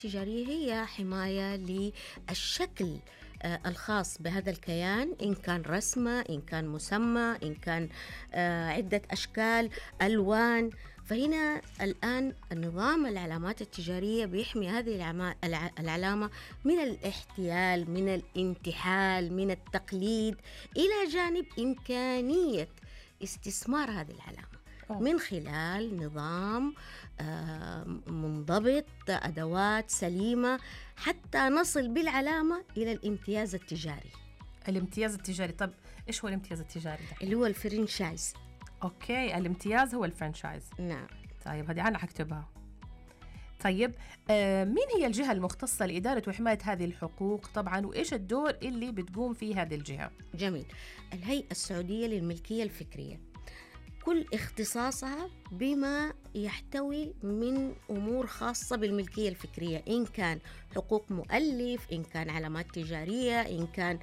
التجارية هي حماية للشكل الخاص بهذا الكيان، إن كان رسمة، إن كان مسمى، إن كان عدة أشكال، ألوان. فهنا الآن نظام العلامات التجارية بيحمي هذه العلامة من الاحتيال، من الانتحال، من التقليد، إلى جانب إمكانية استثمار هذه العلامة من خلال نظام منضبط، أدوات سليمة، حتى نصل بالعلامة إلى الامتياز التجاري. الامتياز التجاري، طب إيش هو الامتياز التجاري ده؟ اللي هو الفرنشايز. أوكي، الامتياز هو الفرنشايز. نعم. طيب هذه أنا حكتبها. طيب مين هي الجهة المختصة لإدارة وحماية هذه الحقوق طبعا، وإيش الدور اللي بتقوم فيه هذه الجهة؟ جميل. الهيئة السعودية للملكية الفكرية، كل اختصاصها بما يحتوي من أمور خاصة بالملكية الفكرية، إن كان حقوق مؤلف، إن كان علامات تجارية، إن كان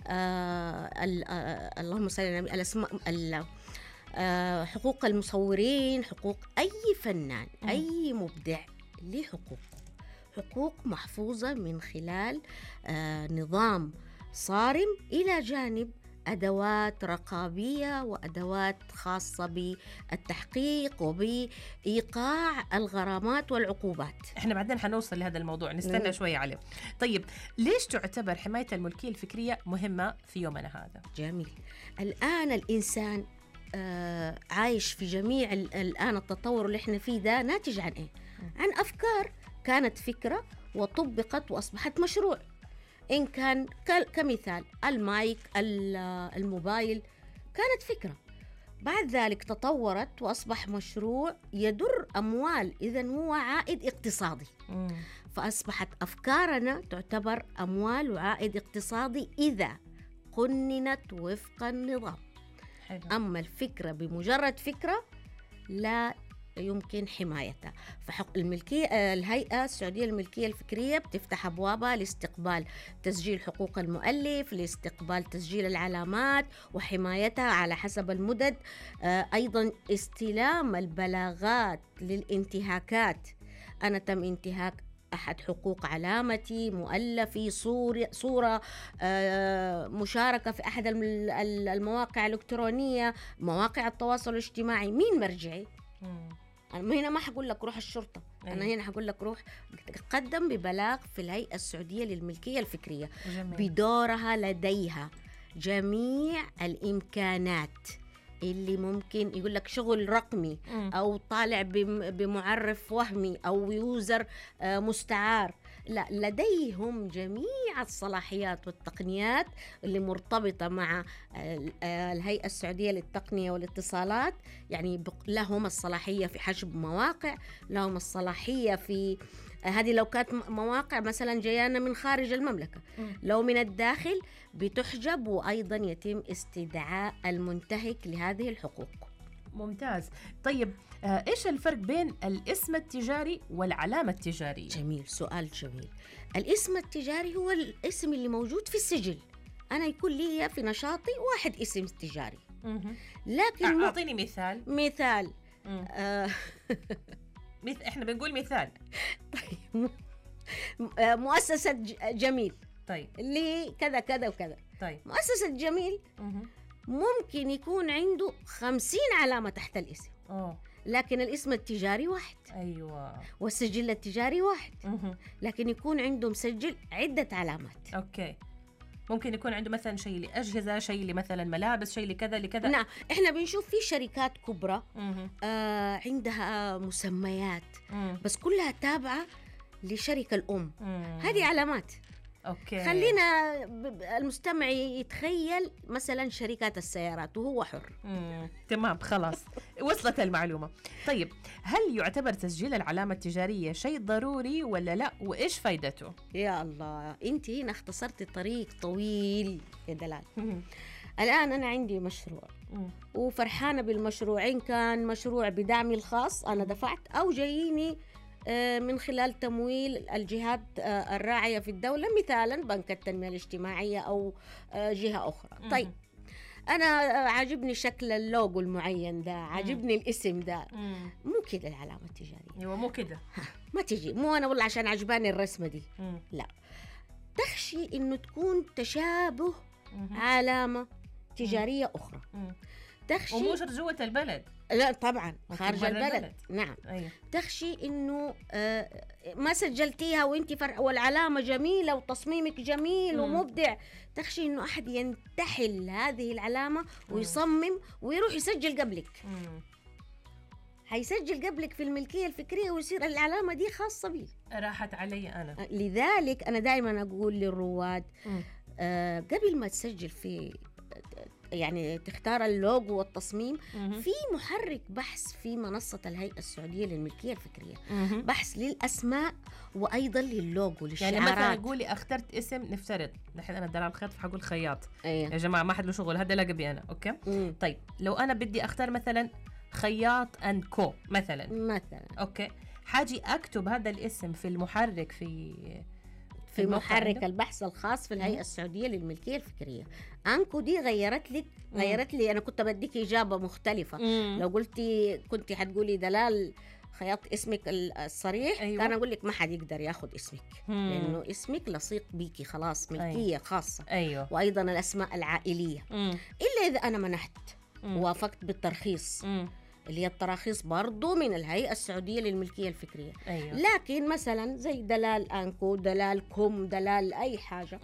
اللهم صل على النبي، الأسماء، حقوق المصورين، حقوق أي فنان، أي مبدع له حقوق محفوظة من خلال نظام صارم، إلى جانب أدوات رقابية وأدوات خاصة بالتحقيق وبإيقاع الغرامات والعقوبات. إحنا بعدين حنوصل لهذا الموضوع، نستنى شوية عليه. طيب ليش تعتبر حماية الملكية الفكرية مهمة في يومنا هذا؟ جميل. الآن الإنسان عايش في جميع الآن التطور اللي إحنا فيه ده ناتج عن إيه؟ عن أفكار كانت فكرة وطبقت وأصبحت مشروع. إن كان كمثال المايك، الموبايل، كانت فكرة، بعد ذلك تطورت وأصبح مشروع يدر أموال، إذن هو عائد اقتصادي. فأصبحت أفكارنا تعتبر أموال وعائد اقتصادي إذا قننت وفق النظام. حلو. أما الفكرة بمجرد فكرة لا يمكن حمايتها. فحق الملكية، الهيئة السعودية للملكية الفكرية بتفتح أبوابها لاستقبال تسجيل حقوق المؤلف، لاستقبال تسجيل العلامات وحمايتها على حسب المدد، أيضا استلام البلاغات للانتهاكات. أنا تم انتهاك أحد حقوق علامتي، مؤلفي، صورة، مشاركة في أحد المواقع الإلكترونية، مواقع التواصل الاجتماعي، مين مرجعي؟ أنا هنا ما حقول لك روح الشرطة، أنا هنا حقول لك روح قدم ببلاغ في الهيئة السعودية للملكية الفكرية. بدورها لديها جميع الإمكانات اللي ممكن يقول لك شغل رقمي أو طالع بمعرف وهمي أو يوزر مستعار، لا، لديهم جميع الصلاحيات والتقنيات اللي مرتبطة مع الهيئة السعودية للتقنية والاتصالات. يعني لهم الصلاحية في حجب مواقع، لهم الصلاحية في هذه لو كانت مواقع مثلا جايانا من خارج المملكة، لو من الداخل بتحجب، وأيضا يتم استدعاء المنتهك لهذه الحقوق. ممتاز. طيب إيش الفرق بين الاسم التجاري والعلامة التجارية؟ جميل، سؤال جميل. الاسم التجاري هو الاسم اللي موجود في السجل. أنا يكون لي في نشاطي واحد اسم تجاري، لكن أعطيني مثال. إحنا بنقول مثال. طيب مؤسسة جميل، طيب اللي كذا كذا وكذا. طيب مؤسسة جميل ممكن يكون عنده 50 علامة تحت الاسم، لكن الاسم التجاري واحد. أيوة. والسجل التجاري واحد، لكن يكون عنده مسجل عدة علامات. أوكي. ممكن يكون عنده مثلا شيء لأجهزة، شيء لمثلا ملابس، شيء لكذا لكذا. نعم، إحنا بنشوف في شركات كبرى عندها مسميات بس كلها تابعة لشركة الأم. هذه علامات. أوكي. خلينا المستمع يتخيل مثلا شركات السيارات وهو حر. تمام، خلاص وصلت المعلومة. طيب هل يعتبر تسجيل العلامة التجارية شيء ضروري ولا لا، وإيش فايدته؟ يا الله، أنت هنا اختصرت طريق طويل يا دلال. الآن أنا عندي مشروع وفرحانة بالمشروع، إن كان مشروع بدعمي الخاص أنا دفعت، أو جاييني من خلال تمويل الجهات الراعية في الدولة، مثالا بنك التنمية الاجتماعية أو جهة أخرى. طيب انا عاجبني شكل اللوجو المعين ده، عاجبني الاسم ده. مو كده العلامه التجاريه. ايوه مو كده. ما تجي، مو انا والله عشان عجباني الرسمه دي. لا، تخشي انه تكون تشابه علامه تجاريه اخرى. تخشي ومو شرط جوه البلد. لا طبعا خارج البلد. نعم. أيوة. تخشي انه ما سجلتيها وانت والعلامه جميله وتصميمك جميل ومبدع، تخشي انه احد ينتحل هذه العلامه ويصمم ويروح يسجل قبلك. حيسجل قبلك في الملكيه الفكريه ويصير العلامه دي خاصه بي، راحت علي انا. لذلك انا دائما اقول للرواد قبل ما تسجل في يعني تختار اللوجو والتصميم، في محرك بحث في منصة الهيئة السعودية للملكية الفكرية، بحث للأسماء وأيضا للوجو للشعارات. يعني مثلا قولي اخترت اسم، نفترض نحن أنا دلال الخيط فحقول خياط. أيه. يا جماعة ما حد له شغل، هذا لقبي أنا. أوكي. طيب لو أنا بدي أختار مثلا خياط أند كو مثلا. أوكي، حاجي أكتب هذا الاسم في المحرك في محرك البحث الخاص في الهيئة السعودية للملكية الفكرية. أنكو دي غيرت لي. أنا كنت بديك إجابة مختلفة. لو قلتي كنت حتقولي دلال خياط اسمك الصريح، أيوة. كان أقول لك ما حد يقدر ياخد اسمك، لأنه اسمك لصيق بيكي خلاص، ملكية خاصة. أيوة. وأيضا الأسماء العائلية. إلا إذا أنا منحت ووافقت بالترخيص، اللي هي التراخيص برضو من الهيئة السعودية للملكية الفكرية. أيوة. لكن مثلا زي دلال أنكو، دلال كوم، دلال أي حاجة،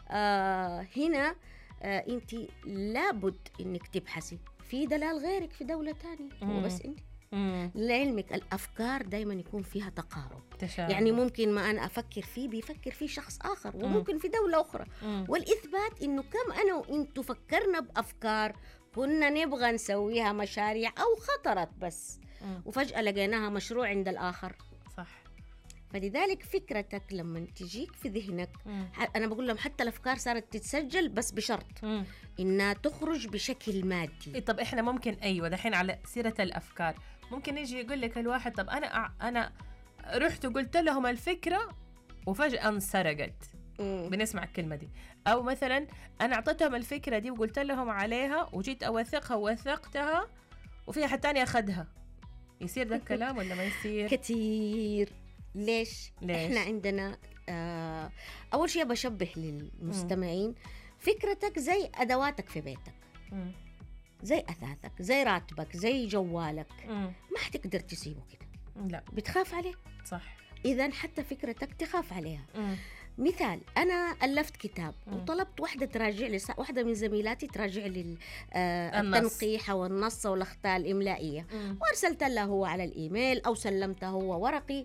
هنا أنت لابد أنك تبحثي في دلال غيرك في دولة تانية. هو بس أنت لعلمك الأفكار دايما يكون فيها تقارب. يعني ممكن ما أنا أفكر فيه بيفكر فيه شخص آخر، وممكن في دولة أخرى. والإثبات أنه كم أنا وإنتو فكرنا بأفكار كنا نبغى نسويها مشاريع أو خطرت بس وفجأة لقيناها مشروع عند الآخر. صح. فلذلك فكرتك لما تجيك في ذهنك، أنا بقول لهم حتى الأفكار صارت تتسجل بس بشرط إنها تخرج بشكل مادي. طب إحنا ممكن دحين على سيرة الأفكار، ممكن يجي يقول لك الواحد طب أنا رحت وقلت لهم الفكرة وفجأة انسرقت. بنسمع الكلمة دي. أو مثلا أنا أعطيتهم الفكرة دي وقلت لهم عليها وجيت أوثقها ووثقتها وفي أحد تاني أخذها. يصير ده الكلام ولا ما يصير؟ كتير. ليش؟ إحنا عندنا أول شيء بشبه للمستمعين، فكرتك زي أدواتك في بيتك، زي أثاثك، زي راتبك، زي جوالك. ما حتقدر تسيبه كده. لا، بتخاف عليه. صح. إذن حتى فكرتك تخاف عليها. مثال، أنا ألفت كتاب وطلبت واحدة من زميلاتي تراجع لي التنقيح والنص والأخطاء الإملائية، وأرسلت له هو على الإيميل أو سلمته هو ورقي.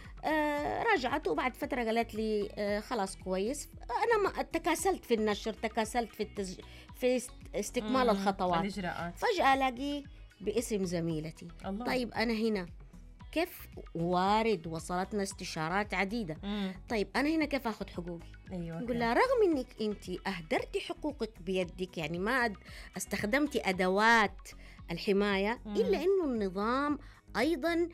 راجعته وبعد فترة قالت لي خلاص كويس. أنا ما تكاسلت في النشر، تكاسلت في استكمال الخطوات. فجأة ألاقيه باسم زميلتي. الله. طيب أنا هنا كيف؟ وارد، وصلتنا استشارات عديدة. طيب أنا هنا كيف أخذ حقوقي؟ أيوة. نقول لها رغم أنك أنت أهدرتي حقوقك بيدك، يعني ما استخدمتي أدوات الحماية، إلا أنه النظام أيضا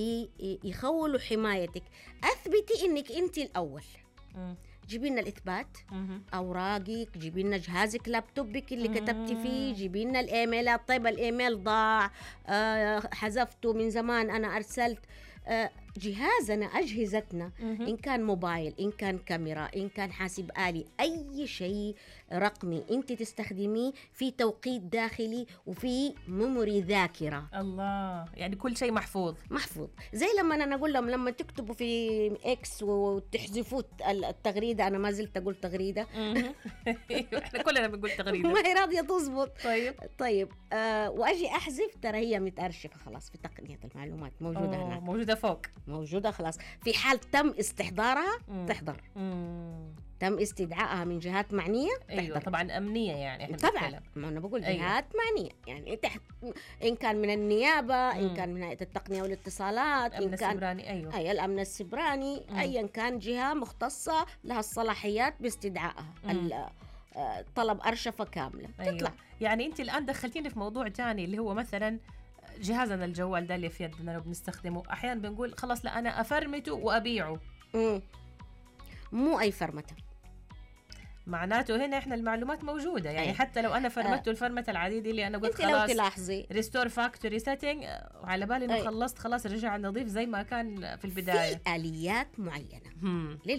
بيخول حمايتك. أثبتي أنك أنت الأول. جيبي لنا الإثبات، أوراقك، جيبي لنا جهازك، لابتوبك اللي كتبتي فيه، جيبي لنا الإيميلات. طيب الإيميل ضاع، حذفته من زمان، أنا أرسلت. جهازنا، أجهزتنا، إن كان موبايل، إن كان كاميرا، إن كان حاسب آلي، أي شيء رقمي أنت تستخدميه في توقيت داخلي وفي ميموري ذاكرة. الله، يعني كل شيء محفوظ. زي لما أنا أقول لهم لما تكتبوا في إكس وتحذفوا التغريدة، أنا ما زلت أقول تغريدة. إحنا كلنا بنقول تغريدة. ما هي راضية تزبط. طيب. وأجي أحذف، ترى هي متأرشفة خلاص في تقنية المعلومات، موجودة هناك، موجودة فوق، موجودة خلاص. في حال تم استحضارها تحضر، تم استدعائها من جهات معنية تحضر. أيوة طبعا أمنية، يعني طبعا ما أنا بقول جهات معنية، يعني إن كان من النيابة، إن كان من هيئة التقنية والاتصالات، إن كان السبراني. أيوة. أي الأمن السبراني. أيا كان جهة مختصة لها الصلاحيات باستدعائها. طلب أرشفة كاملة. أيوة. تطلع. يعني أنت الآن دخلتيني في موضوع تاني اللي هو مثلا جهازنا الجوال ده اللي في يدنا لو بنستخدمه أحيانا بنقول خلاص لا أنا أفرمته وأبيعه. مو أي فرمته. معناته هنا احنا المعلومات موجوده، يعني حتى لو انا فرمته الفرمه العديده اللي انا قلت انت خلاص لو تلاحظي ريستور فاكتوري سيتنج، وعلى بالي انه خلصت خلاص رجع نظيف زي ما كان في البدايه. في اليات معينه